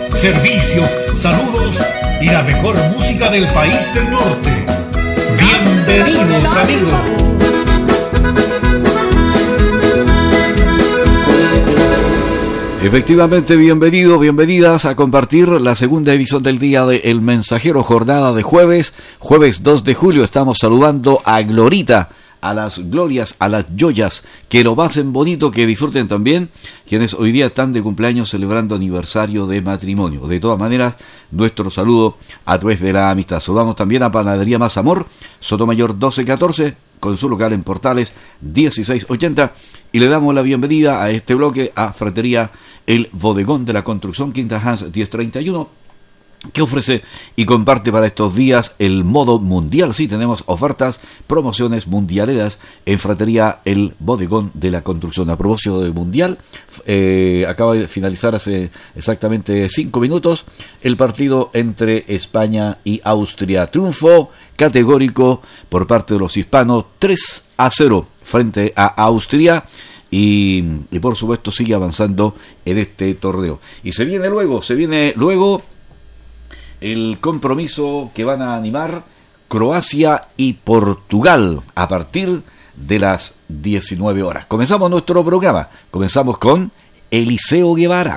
servicios, saludos y la mejor música del país del norte. Bienvenidos, amigos. Efectivamente, bienvenidas a compartir la segunda edición del Día de El Mensajero, jornada de jueves 2 de julio. Estamos saludando a Glorita, a las glorias, a las joyas, que lo pasen bonito, que disfruten también quienes hoy día están de cumpleaños celebrando aniversario de matrimonio. De todas maneras, nuestro saludo a través de la amistad. Saludamos también a Panadería Más Amor, Sotomayor 1214, con su local en Portales 1680, y le damos la bienvenida a este bloque a Fratería El Bodegón de la Construcción, Quinta Hans 1031, que ofrece y comparte para estos días el modo mundial. Sí, tenemos ofertas, promociones mundialeras en Fratería El Bodegón de la Construcción. A propósito de mundial, acaba de finalizar hace exactamente 5 minutos el partido entre España y Austria. Triunfo categórico por parte de los hispanos, 3-0 frente a Austria. Y por supuesto sigue avanzando en este torneo. Y se viene luego el compromiso que van a animar Croacia y Portugal a partir de las 19 horas. Comenzamos nuestro programa. Comenzamos con Eliseo Guevara.